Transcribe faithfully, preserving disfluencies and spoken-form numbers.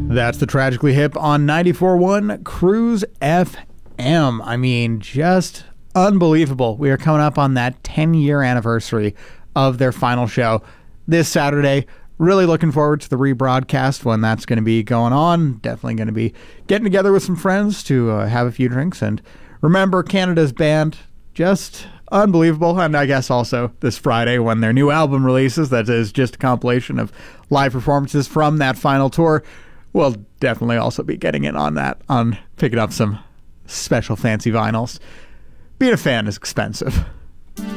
That's the Tragically Hip on ninety-four point one Cruise F M. I mean, just unbelievable. We are coming up on that ten-year anniversary of their final show this Saturday. Really looking forward to the rebroadcast when that's going to be going on. Definitely going to be getting together with some friends to uh, have a few drinks and remember Canada's band. Just unbelievable. And I guess also this Friday when their new album releases, that is just a compilation of live performances from that final tour. We'll definitely also be getting in on that, on picking up some special fancy vinyls. Being a fan is expensive.